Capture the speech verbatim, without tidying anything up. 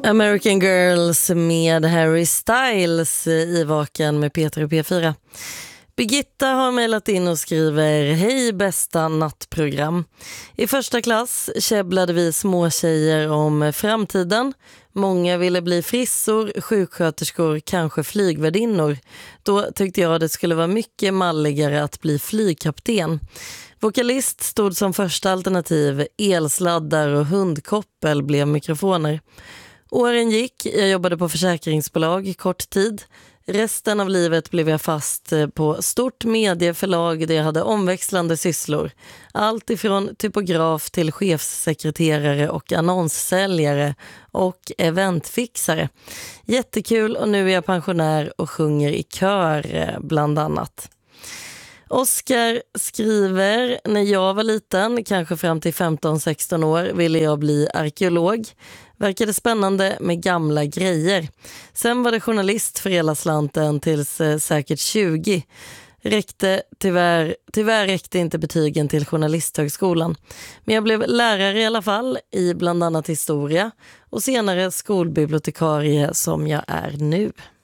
American Girls med Harry Styles i Vaken med Peter och P fyra. Birgitta har mejlat in och skriver: Hej bästa nattprogram. I första klass käbblade vi småtjejer om framtiden. Många ville bli frissor, sjuksköterskor, kanske flygvärdinnor. Då tyckte jag det skulle vara mycket malligare att bli flygkapten. Vokalist stod som första alternativ, elsladdar och hundkoppel blev mikrofoner. Åren gick, jag jobbade på försäkringsbolag kort tid. Resten av livet blev jag fast på stort medieförlag där jag hade omväxlande sysslor. Allt ifrån typograf till chefssekreterare och annonssäljare och eventfixare. Jättekul, och nu är jag pensionär och sjunger i kör bland annat. Oskar skriver: när jag var liten, kanske fram till femton sexton år, ville jag bli arkeolog. Verkade spännande med gamla grejer. Sen var det journalist för hela slanten tills eh, säkert tjugo. Räckte, tyvärr, tyvärr räckte inte betygen till journalisthögskolan. Men jag blev lärare i alla fall, i bland annat historia. Och senare skolbibliotekarie som jag är nu.